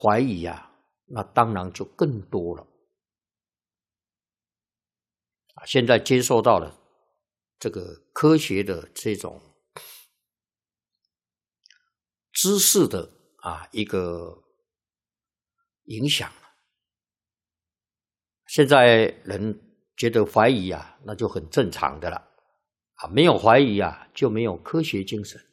怀疑啊，那当然就更多了。现在接受到了这个科学的这种知识的一个影响，现在人觉得怀疑啊，那就很正常的了没有怀疑啊，就没有科学精神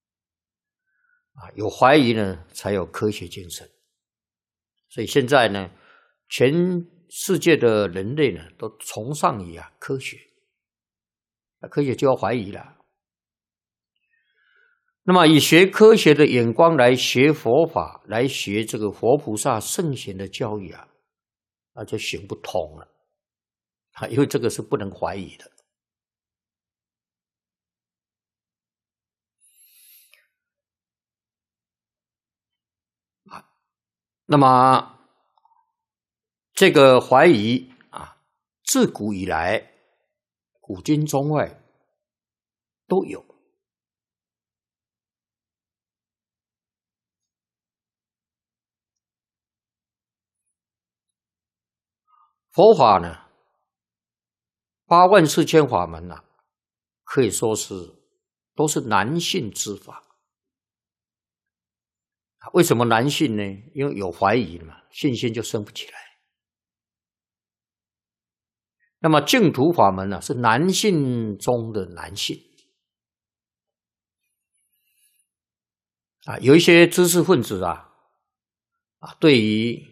有怀疑呢，才有科学精神。所以现在呢，全世界的人类呢，都崇尚于科学，科学就要怀疑了。那么以学科学的眼光来学佛法，来学这个佛菩萨圣贤的教育那就行不通了因为这个是不能怀疑的。那么这个怀疑自古以来，古今中外都有。佛法呢，84000法门可以说都是难信之法。为什么难信呢？因为有怀疑嘛，信心就生不起来。那么净土法门是难信中的难信有一些知识分子对于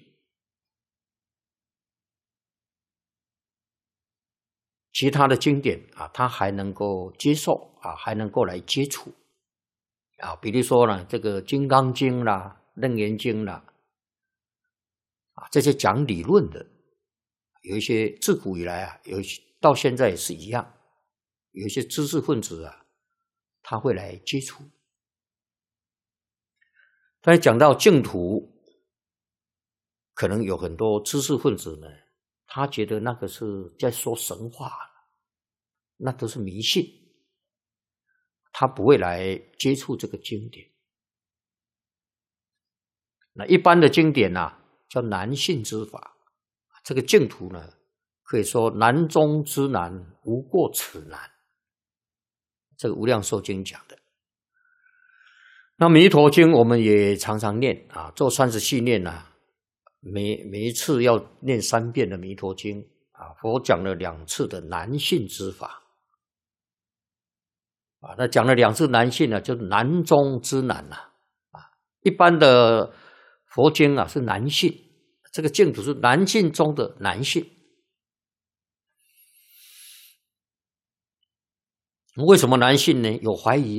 其他的经典他还能够接受还能够来接触比如说呢，这个《金刚经》啦、《楞严经》啦这些讲理论的，有一些自古以来有到现在也是一样，有一些知识分子他会来接触。但是讲到净土，可能有很多知识分子呢，他觉得那个是在说神话，那都是迷信，他不会来接触这个经典。那一般的经典叫难信之法，这个净土呢，可以说难中之难，无过此难。这个无量寿经讲的。那弥陀经我们也常常念做30系念每一次要念3遍的弥陀经佛讲了2次的难信之法那讲了2次难信就是难中之难一般的佛经是难信，这个净土是难信中的难信。为什么难信呢？有怀疑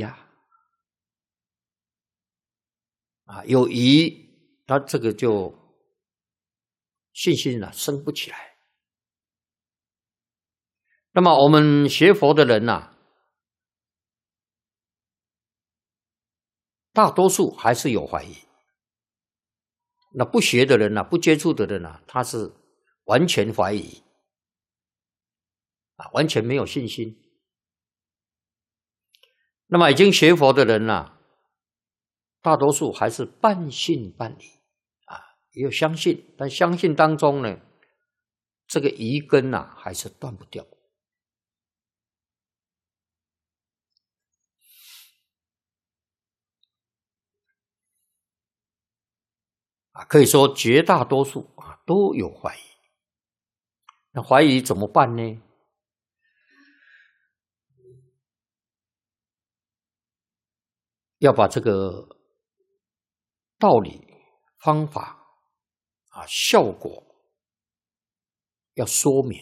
有疑，那这个就信心升不起来。那么我们学佛的人大多数还是有怀疑。那不学的人不接触的人他是完全怀疑完全没有信心。那么已经学佛的人大多数还是半信半疑也有相信，但相信当中呢，这个疑根还是断不掉。可以说绝大多数都有怀疑。那怀疑怎么办呢？要把这个道理、方法效果要说明。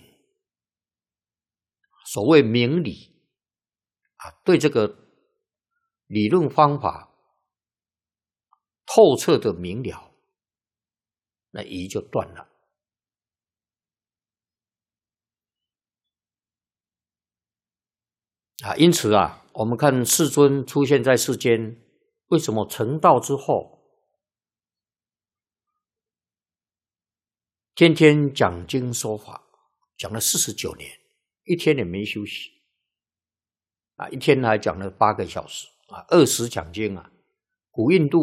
所谓明理对这个理论方法透彻的明了，那疑就断了。因此我们看世尊出现在世间，为什么成道之后天天讲经说法，讲了49年，一天也没休息一天还讲了8个小时20讲经古印度